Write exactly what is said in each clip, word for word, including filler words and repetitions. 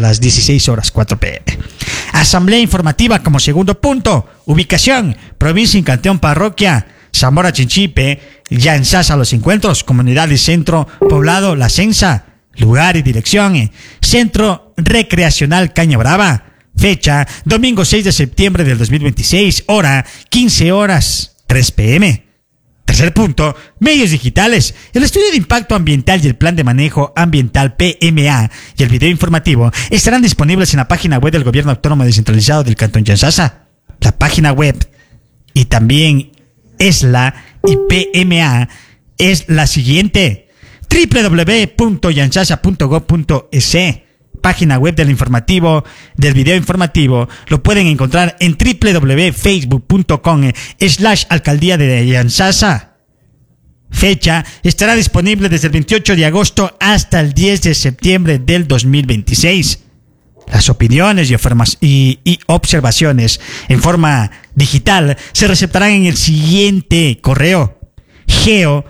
las dieciséis horas cuatro p m Asamblea informativa como segundo punto. Ubicación: provincia y cantón parroquia Zamora Chinchipe, Yanzasa Los Encuentros, comunidad y centro poblado La Censa. Lugar y dirección: Centro Recreacional Caña Brava. Fecha: domingo seis de septiembre del dos mil veintiséis. Hora: quince horas tres p m Tercer punto, medios digitales. El estudio de impacto ambiental y el plan de manejo ambiental P M A y el video informativo estarán disponibles en la página web del Gobierno Autónomo Descentralizado del Cantón Yanzasa. La página web y también es la y P M A es la siguiente: doble u doble u doble u punto yanzasa punto gob punto es. Página web del informativo, del video informativo, lo pueden encontrar en doble u doble u doble u punto facebook punto com slash alcaldía de Yanzasa. Fecha: estará disponible desde el veintiocho de agosto hasta el diez de septiembre del dos mil veintiséis. Las opiniones y, y, y observaciones en forma digital se receptarán en el siguiente correo: geo,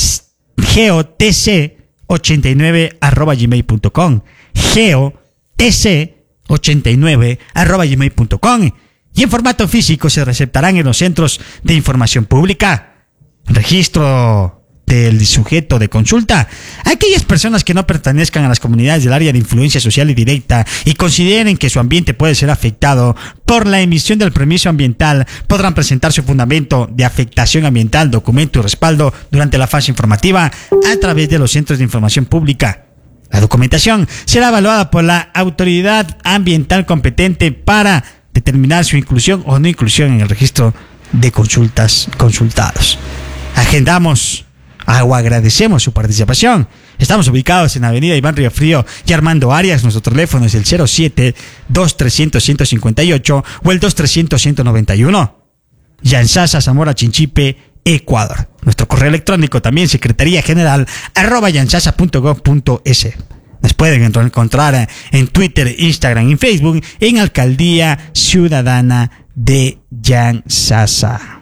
geotc ochenta y nueve arroba gmail punto com. geotc ochenta y nueve arroba gmail punto com. Y en formato físico se receptarán en los centros de información pública. Registro del sujeto de consulta: aquellas personas que no pertenezcan a las comunidades del área de influencia social y directa y consideren que su ambiente puede ser afectado por la emisión del permiso ambiental podrán presentar su fundamento de afectación ambiental, documento y respaldo durante la fase informativa a través de los centros de información pública. La documentación será evaluada por la autoridad ambiental competente para determinar su inclusión o no inclusión en el registro de consultas consultados. Agendamos o agradecemos su participación. Estamos ubicados en Avenida Iván Riofrío y Armando Arias. Nuestro teléfono es el cero siete dos trescientos ciento cincuenta y ocho o el dos trescientos ciento noventa y uno. Yanzasa, Zamora Chinchipe, Ecuador. Nuestro correo electrónico también: secretaría general arroba yanzasa punto gob punto es. Nos pueden encontrar en Twitter, Instagram y Facebook en Alcaldía Ciudadana de Yanzasa.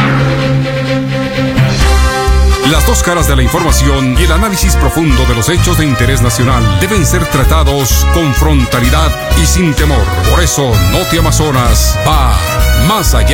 Las dos caras de la información y el análisis profundo de los hechos de interés nacional deben ser tratados con frontalidad y sin temor. Por eso, Noti Amazonas va más allá